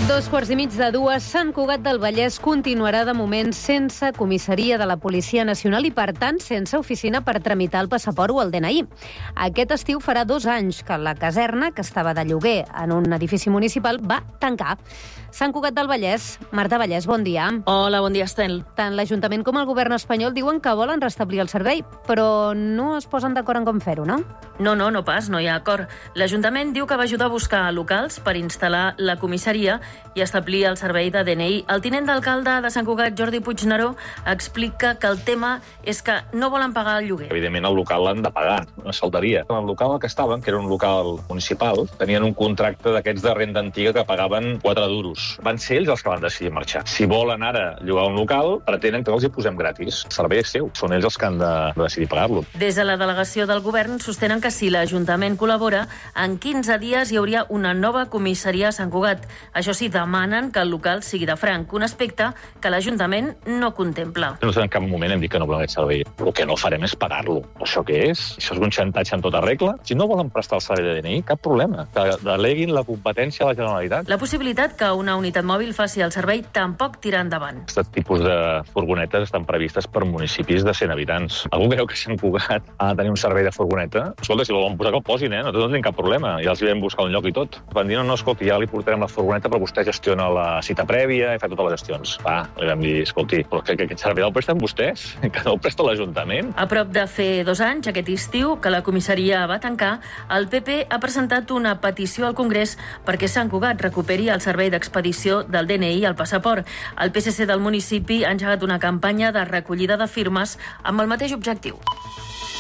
2:15. Sant Cugat del Vallès continuarà de moment sense comissaria de la Policia Nacional i, per tant, sense oficina per tramitar el passaport o el DNI. Aquest estiu farà 2 anys que la caserna, que estava de lloguer en un edifici municipal, va tancar. Sant Cugat del Vallès. Marta Vallès, bon dia. Hola, bon dia, Estel. Tant l'Ajuntament com el govern espanyol diuen que volen restablir el servei, però no es posen d'acord en com fer-ho, no? No pas, no hi ha acord. L'Ajuntament diu que va ajudar a buscar locals per instal·lar la comissaria i establir el servei de DNI. El tinent d'alcalde de Sant Cugat, Jordi Puigneró, explica que el tema és que no volen pagar el lloguer. Evidentment, el local l'han de pagar, no saltaria. El local en què estaven, que era un local municipal, tenien un contracte d'aquests de renda antiga que pagaven 4 duros. Van ser ells els que van decidir marxar. Si volen ara llogar un local, pretenen que els hi posem gratis. El servei és seu, són ells els que han de decidir pagar-lo. Des de la delegació del govern sostenen que si l'Ajuntament col·labora, en 15 dies hi hauria una nova comissaria a Sant Cugat. Això sí, demanen que el local sigui de franc, un aspecte que l'Ajuntament no contempla. Nosaltres en cap moment hem dit que no volem aquest servei. El que no farem és pagar-lo. Això què és? Això és un xantatge en tota regla? Si no volen prestar el servei de DNI, cap problema. Que deleguin la competència a la Generalitat. La possibilitat que una unitat mòbil faci el servei tampoc tira endavant. Aquest tipus de furgonetes estan previstes per municipis de 100 habitants. Algú creu que Sant Cugat ha de tenir un servei de furgoneta? Escolta, si volen posar que el posin, Nosaltres no tenim cap problema. Ja els hi vam buscar un lloc i tot. Van dir, no, escolti, ja li portarem la furgoneta, però vostè gestiona la cita prèvia i fa totes les gestions. Li vam dir, escolti, però que aquest servei el presten vostès? Que no el presta l'Ajuntament? A prop de fer 2 anys, aquest estiu, que la comissaria va tancar, el PP ha presentat una petició al Congrés perquè Sant Cugat recuperi el servei d'expedició del DNI i el passaport. El PSC del municipi ha engegat una campanya de recollida de firmes amb el mateix objectiu.